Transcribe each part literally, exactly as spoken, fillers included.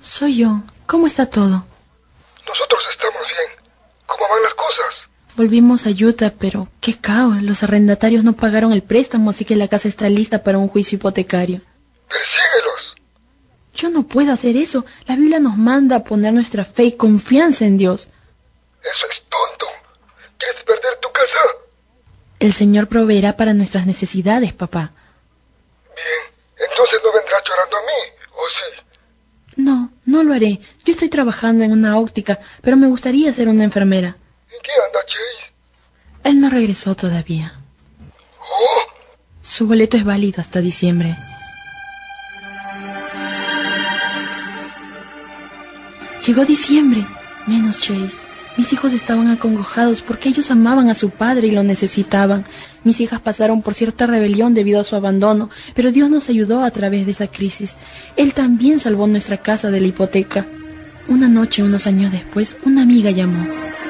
Soy yo. ¿Cómo está todo? Nosotros estamos bien. ¿Cómo van las cosas? Volvimos a Utah, pero qué caos. Los arrendatarios no pagaron el préstamo, así que la casa está lista para un juicio hipotecario. Persíguelos. Yo no puedo hacer eso. La Biblia nos manda a poner nuestra fe y confianza en Dios. Eso es tonto. ¿Quieres perder tu casa? El Señor proveerá para nuestras necesidades, papá. Bien, entonces no vendrás llorando a mí, ¿o sí? No, no lo haré. Yo estoy trabajando en una óptica, pero me gustaría ser una enfermera. ¿En qué anda, Chase? Él no regresó todavía. ¿Oh? Su boleto es válido hasta diciembre. Llegó diciembre. Menos Chase. Mis hijos estaban acongojados porque ellos amaban a su padre y lo necesitaban. Mis hijas pasaron por cierta rebelión debido a su abandono, pero Dios nos ayudó a través de esa crisis. Él también salvó nuestra casa de la hipoteca. Una noche, unos años después, una amiga llamó.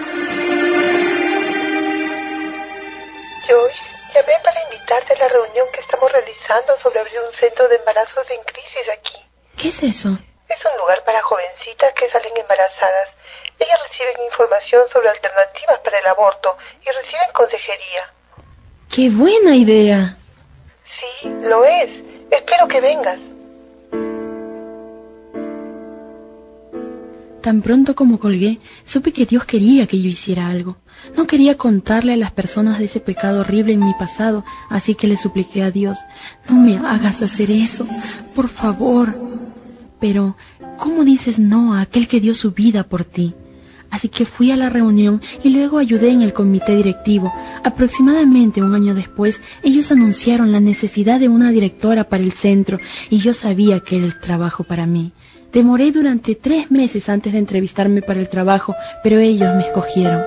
Joyce, llamé para invitarte a la reunión que estamos realizando sobre abrir un centro de embarazos en crisis aquí. ¿Qué es eso? Es un lugar para jovencitas que salen embarazadas. Ellas reciben información sobre alternativas para el aborto y reciben consejería. ¡Qué buena idea! Sí, lo es. Espero que vengas. Tan pronto como colgué, supe que Dios quería que yo hiciera algo. No quería contarle a las personas de ese pecado horrible en mi pasado, así que le supliqué a Dios, no me hagas hacer eso, por favor. Pero, ¿cómo dices no a aquel que dio su vida por ti? Así que fui a la reunión y luego ayudé en el comité directivo. Aproximadamente un año después, ellos anunciaron la necesidad de una directora para el centro y yo sabía que era el trabajo para mí. Demoré durante tres meses antes de entrevistarme para el trabajo, pero ellos me escogieron.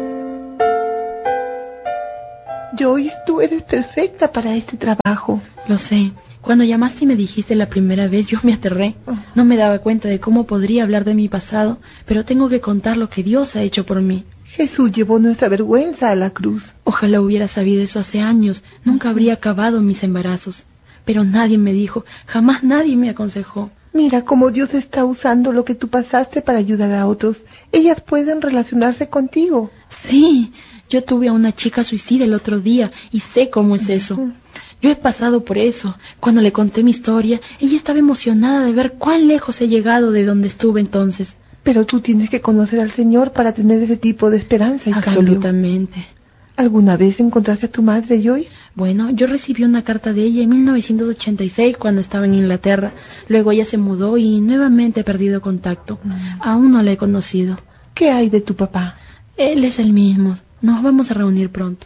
Joyce, tú eres perfecta para este trabajo. Lo sé. Cuando llamaste y me dijiste la primera vez, yo me aterré. No me daba cuenta de cómo podría hablar de mi pasado, pero tengo que contar lo que Dios ha hecho por mí. Jesús llevó nuestra vergüenza a la cruz. Ojalá hubiera sabido eso hace años. Nunca habría acabado mis embarazos. Pero nadie me dijo, jamás nadie me aconsejó. Mira cómo Dios está usando lo que tú pasaste para ayudar a otros. Ellas pueden relacionarse contigo. Sí, yo tuve a una chica suicida el otro día y sé cómo es eso. Yo he pasado por eso. Cuando le conté mi historia, ella estaba emocionada de ver cuán lejos he llegado de donde estuve entonces. Pero tú tienes que conocer al Señor para tener ese tipo de esperanza y Absolutamente. cambio. ¿Alguna vez encontraste a tu madre, Joyce? Bueno, yo recibí una carta de ella en mil novecientos ochenta y seis cuando estaba en Inglaterra. Luego ella se mudó y nuevamente he perdido contacto. Mm. Aún no la he conocido. ¿Qué hay de tu papá? Él es el mismo. Nos vamos a reunir pronto.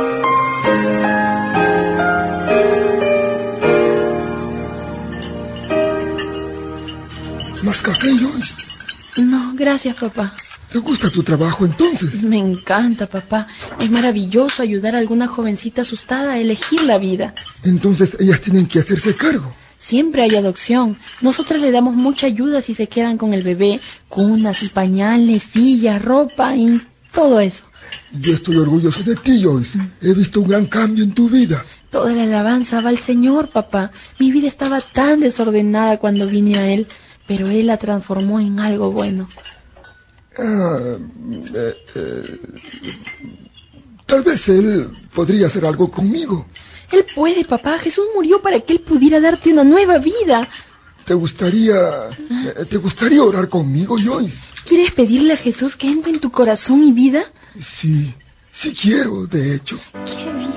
¿Más café, Joyce? No, gracias, papá. ¿Te gusta tu trabajo entonces? Me encanta, papá. Es maravilloso ayudar a alguna jovencita asustada a elegir la vida. Entonces ellas tienen que hacerse cargo. Siempre hay adopción. Nosotras le damos mucha ayuda si se quedan con el bebé. Cunas y pañales, sillas, ropa y todo eso. Yo estoy orgulloso de ti, Joyce. He visto un gran cambio en tu vida. Toda la alabanza va al Señor, papá. Mi vida estaba tan desordenada cuando vine a Él, pero Él la transformó en algo bueno. Ah, eh, eh, tal vez Él podría hacer algo conmigo. Él puede, papá. Jesús murió para que Él pudiera darte una nueva vida. ¿Te gustaría, eh, ¿te gustaría orar conmigo, Joyce? ¿Quieres pedirle a Jesús que entre en tu corazón y vida? Sí, sí quiero, de hecho. ¡Qué bien!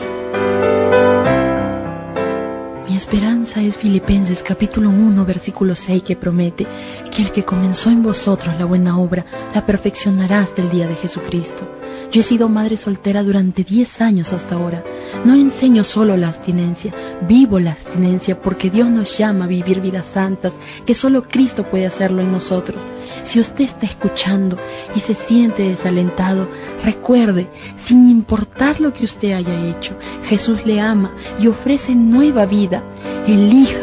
Mi esperanza es Filipenses capítulo uno, versículo seis, que promete que el que comenzó en vosotros la buena obra, la perfeccionará hasta el día de Jesucristo. Yo he sido madre soltera durante diez años hasta ahora. No enseño solo la abstinencia, vivo la abstinencia porque Dios nos llama a vivir vidas santas, que solo Cristo puede hacerlo en nosotros. Si usted está escuchando y se siente desalentado, recuerde, sin importar lo que usted haya hecho, Jesús le ama y ofrece nueva vida. Elija